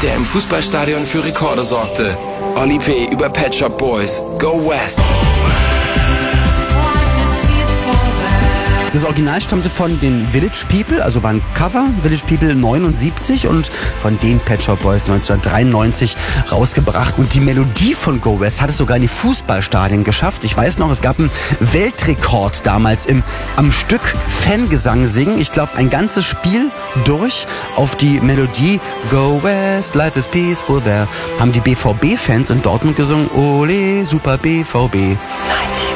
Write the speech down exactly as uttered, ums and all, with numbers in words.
der im Fußballstadion für Rekorde sorgte. Oli P. über Pet Shop Boys. Go West! Das Original stammte von den Village People, also war ein Cover, Village People neunundsiebzig und von den Pet Shop Boys neunzehnhundertdreiundneunzig rausgebracht. Und die Melodie von Go West hat es sogar in die Fußballstadien geschafft. Ich weiß noch, es gab einen Weltrekord damals im am Stück Fangesang singen. Ich glaube, ein ganzes Spiel durch auf die Melodie Go West, Life is peaceful there, haben die B V B-Fans in Dortmund gesungen. Ole, super B V B.